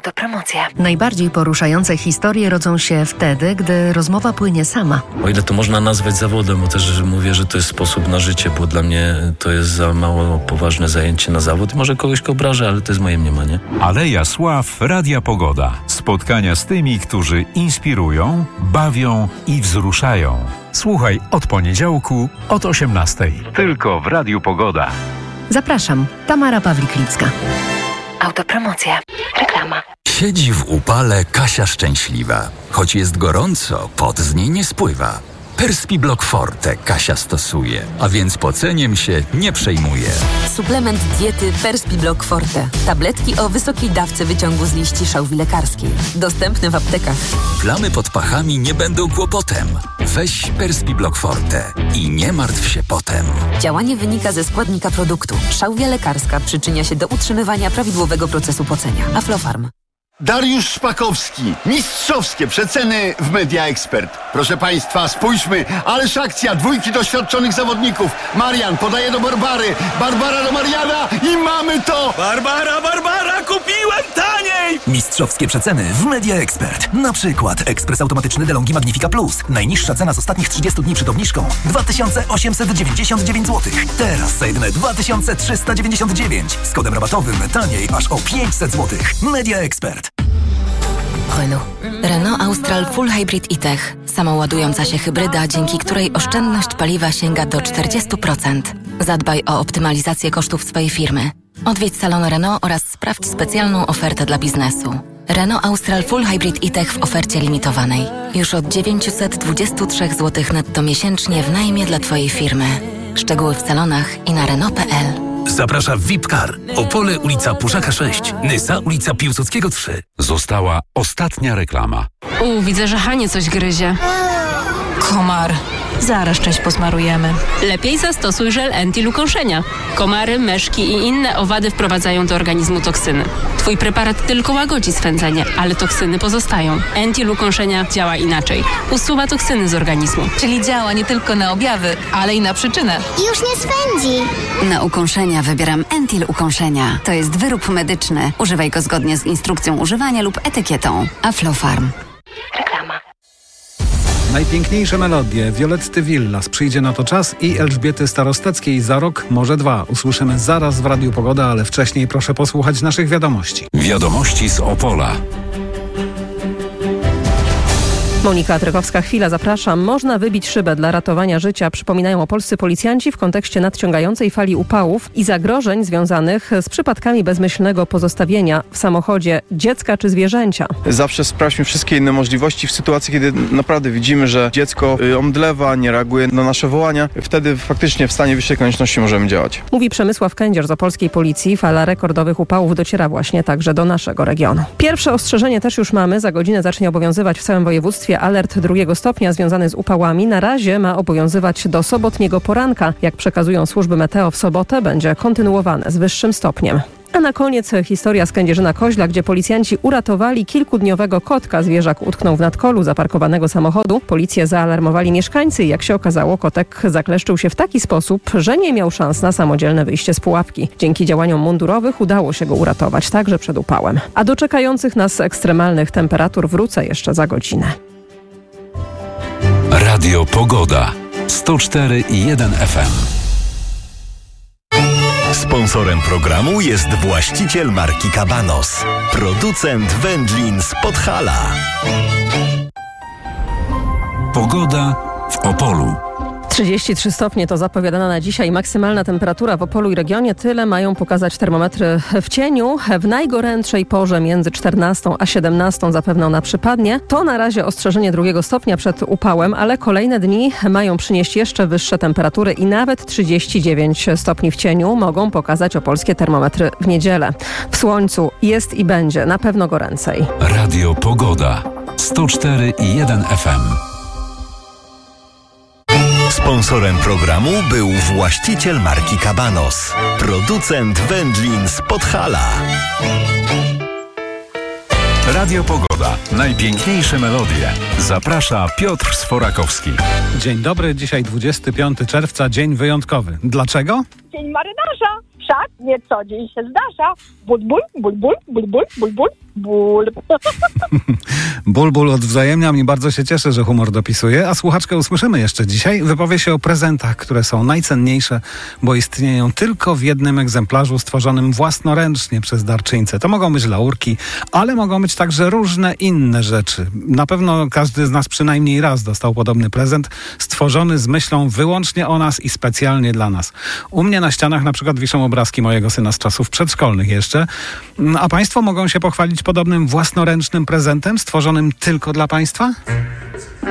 Autopromocja. Najbardziej poruszające historie rodzą się wtedy, gdy rozmowa płynie sama. O ile to można nazwać zawodem, bo też mówię, że to jest sposób na życie, bo dla mnie to jest za mało poważne zajęcie na zawód. Może kogoś obrażę, ale to jest moje mniemanie. Aleja Sław, Radia Pogoda. Spotkania z tymi, którzy inspirują, bawią i wzruszają. Słuchaj od poniedziałku od 18:00. Tylko w Radiu Pogoda. Zapraszam, Tamara Pawlik-Licka. Autopromocja. Reklama. Siedzi w upale Kasia szczęśliwa. Choć jest gorąco, pot z niej nie spływa. Perspiblock Forte Kasia stosuje, a więc poceniem się nie przejmuje. Suplement diety Perspiblock Forte. Tabletki o wysokiej dawce wyciągu z liści szałwi lekarskiej. Dostępne w aptekach. Plamy pod pachami nie będą kłopotem. Weź Perspiblock Forte i nie martw się potem. Działanie wynika ze składnika produktu. Szałwia lekarska przyczynia się do utrzymywania prawidłowego procesu pocenia. Aflofarm. Dariusz Szpakowski. Mistrzowskie przeceny w Media Expert. Proszę Państwa, spójrzmy. Ależ akcja, dwójki doświadczonych zawodników. Marian podaje do Barbary. Barbara do Mariana i mamy to! Barbara, kupiłem taniej! Mistrzowskie przeceny w Media Expert. Na przykład ekspres automatyczny DeLonghi Magnifica Plus. Najniższa cena z ostatnich 30 dni przed obniżką 2899 zł. Teraz za jedyne 2399. Z kodem rabatowym taniej aż o 500 zł. Media Expert. Renault Austral Full Hybrid e-Tech. Samoładująca się hybryda, dzięki której oszczędność paliwa sięga do 40%. Zadbaj o optymalizację kosztów swojej firmy. Odwiedź salon Renault oraz sprawdź specjalną ofertę dla biznesu. Renault Austral Full Hybrid e-Tech w ofercie limitowanej. Już od 923 zł netto miesięcznie w najmie dla Twojej firmy. Szczegóły w salonach i na Renault.pl. Zaprasza VIP-Car. Opole, ulica Puszaka 6. Nysa, ulica Piłsudskiego 3. Została ostatnia reklama. Widzę, że Hanie coś gryzie. Komar. Zaraz część posmarujemy. Lepiej zastosuj żel anti-lukąszenia. Komary, meszki i inne owady wprowadzają do organizmu toksyny. Twój preparat tylko łagodzi swędzenie, ale toksyny pozostają. Anti-lukąszenia działa inaczej. Usuwa toksyny z organizmu. Czyli działa nie tylko na objawy, ale i na przyczynę. Już nie swędzi. Na ukąszenia wybieram Entil Ukąszenia. To jest wyrób medyczny. Używaj go zgodnie z instrukcją używania lub etykietą. Aflofarm. Reklama. Najpiękniejsze melodie Violetty Villas, Przyjdzie na to czas i Elżbiety Starosteckiej Za rok, może dwa. Usłyszymy zaraz w Radiu Pogoda, ale wcześniej proszę posłuchać naszych wiadomości. Wiadomości z Opola. Monika Trykowska-Chwila, zapraszam. Można wybić szybę dla ratowania życia, przypominają opolscy policjanci w kontekście nadciągającej fali upałów i zagrożeń związanych z przypadkami bezmyślnego pozostawienia w samochodzie dziecka czy zwierzęcia. Zawsze sprawdźmy wszystkie inne możliwości w sytuacji, kiedy naprawdę widzimy, że dziecko omdlewa, nie reaguje na nasze wołania. Wtedy faktycznie w stanie wyższej konieczności możemy działać. Mówi Przemysław Kędzior z opolskiej policji. Fala rekordowych upałów dociera właśnie także do naszego regionu. Pierwsze ostrzeżenie też już mamy. Za godzinę zacznie obowiązywać w całym województwie alert 2 stopnia związany z upałami. Na razie ma obowiązywać do sobotniego poranka. Jak przekazują służby meteo, w sobotę będzie kontynuowane z wyższym stopniem. A na koniec historia z Kędzierzyna-Koźla, gdzie policjanci uratowali kilkudniowego kotka. Zwierzak utknął w nadkolu zaparkowanego samochodu. Policję zaalarmowali mieszkańcy i jak się okazało, kotek zakleszczył się w taki sposób, że nie miał szans na samodzielne wyjście z pułapki. Dzięki działaniom mundurowych udało się go uratować, także przed upałem. A do czekających nas ekstremalnych temperatur wrócę jeszcze za godzinę. Radio Pogoda 104,1 FM. Sponsorem programu jest właściciel marki Cabanos, producent wędlin z Podhala. Pogoda w Opolu. 33 stopnie to zapowiadana na dzisiaj maksymalna temperatura w Opolu i regionie. Tyle mają pokazać termometry w cieniu. W najgorętszej porze między 14 a 17 zapewne ona przypadnie. To na razie ostrzeżenie 2 stopnia przed upałem, ale kolejne dni mają przynieść jeszcze wyższe temperatury i nawet 39 stopni w cieniu mogą pokazać opolskie termometry w niedzielę. W słońcu jest i będzie na pewno goręcej. Radio Pogoda 104,1 FM. Sponsorem programu był właściciel marki Cabanos, producent wędlin z Podhala. Radio Pogoda. Najpiękniejsze melodie. Zaprasza Piotr Sforakowski. Dzień dobry, dzisiaj 25 czerwca, dzień wyjątkowy. Dlaczego? Dzień marynarza. wszak nie co dzień się zdarza. Ból, ból, ból, ból, ból, ból, ból, ból, ból. Ból odwzajemniam i bardzo się cieszę, że humor dopisuje. A słuchaczkę usłyszymy jeszcze dzisiaj. Wypowie się o prezentach, które są najcenniejsze, bo istnieją tylko w jednym egzemplarzu stworzonym własnoręcznie przez darczyńcę. To mogą być laurki, ale mogą być także różne inne rzeczy. Na pewno każdy z nas przynajmniej raz dostał podobny prezent, stworzony z myślą wyłącznie o nas i specjalnie dla nas. U mnie na ścianach na przykład wiszą obrazki mojego syna z czasów przedszkolnych jeszcze. A państwo mogą się pochwalić podobnym własnoręcznym prezentem stworzonym tylko dla państwa?